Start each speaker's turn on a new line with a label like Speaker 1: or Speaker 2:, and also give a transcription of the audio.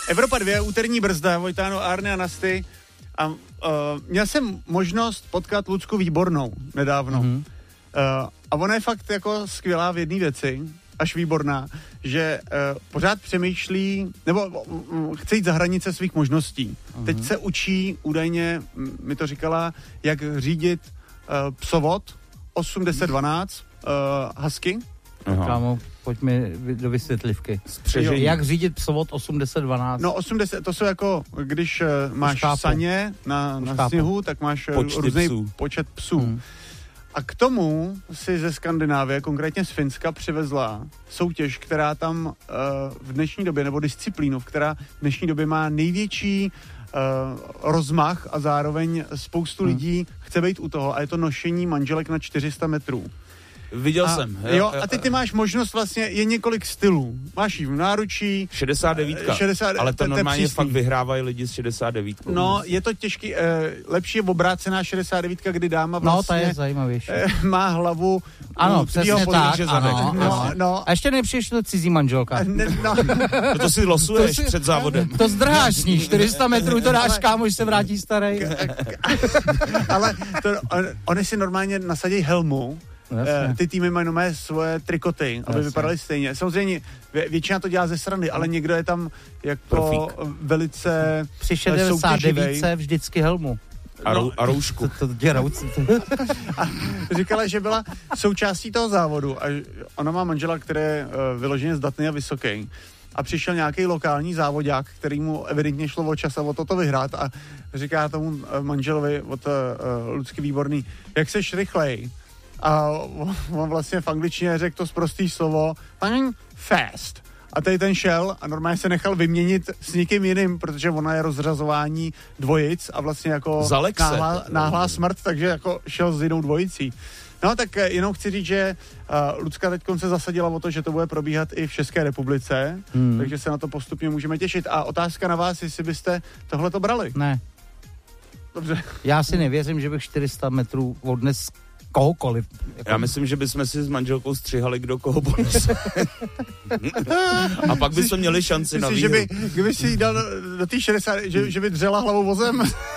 Speaker 1: Evropa 2, úterní brzda, Vojtáno, Arne a Nasty. A měl jsem možnost potkat Lucku Výbornou nedávno. A ona je fakt jako skvělá v jedné věci, až výborná, že pořád přemýšlí, nebo chce jít za hranice svých možností. Teď se učí, údajně mi to říkala, jak řídit psovod 81012 husky.
Speaker 2: Kámo, pojďme do vysvětlivky. Jak řídit psovod 81012?
Speaker 1: No 80, to jsou jako, když máš saně na sněhu, tak máš různý počet psů. A k tomu si ze Skandinávie, konkrétně z Finska, přivezla soutěž, která tam v dnešní době, nebo disciplínu, která v dnešní době má největší rozmach a zároveň spoustu lidí chce být u toho a je to nošení manželek na 400 metrů.
Speaker 3: Viděl jsem.
Speaker 1: Jo, a ty máš možnost vlastně, je několik stylů. Máš jí v náručí.
Speaker 3: 69, ale to normálně fakt vyhrávají lidi z 69.
Speaker 1: No, je to těžký, lepší je obrácená 69, kdy dáma vlastně...
Speaker 2: No, to je zajímavější.
Speaker 1: Má hlavu...
Speaker 2: Ano, přesně tak,
Speaker 1: ano.
Speaker 2: A ještě nepřiješ to cizí manželka.
Speaker 3: To si losuješ před závodem.
Speaker 2: To zdrháš s ní, 400 metrů to dáš, kámo, že se vrátí starej.
Speaker 1: Ale oni si normálně nasadí helmu. Ty týmy mají nové svoje trikoty, aby vypadaly stejně. Samozřejmě většina to dělá ze srandy, ale někdo je tam jako velice
Speaker 2: při 69 vždycky helmu.
Speaker 3: A roušku.
Speaker 1: A říkala, že byla součástí toho závodu a ona má manžela, který je vyloženě zdatný a vysoký. A přišel nějaký lokální závodák, který mu evidentně šlo o čas a o toto vyhrát a říká tomu manželovi od Lucky Výborný, jak seš rychlej? A on vlastně v angličtině řekl to sprostý slovo fast. A tady ten šel a normálně se nechal vyměnit s někým jiným, protože ona je rozřazování dvojic a vlastně jako náhlá smrt, takže jako šel s jinou dvojicí. No tak jenom chci říct, že Lucka teďkon se zasadila o to, že to bude probíhat i v České republice, takže se na to postupně můžeme těšit. A otázka na vás, jestli byste tohleto brali.
Speaker 2: Ne.
Speaker 1: Dobře.
Speaker 2: Já si nevěřím, že bych 400 metrů odnes kohokoliv.
Speaker 3: Já myslím, že bychom si s manželkou střihali, kdo koho bonese. A pak bychom měli šanci na výhru.
Speaker 1: Kdyby si jí dal do té 60, že by dřela hlavou vozem?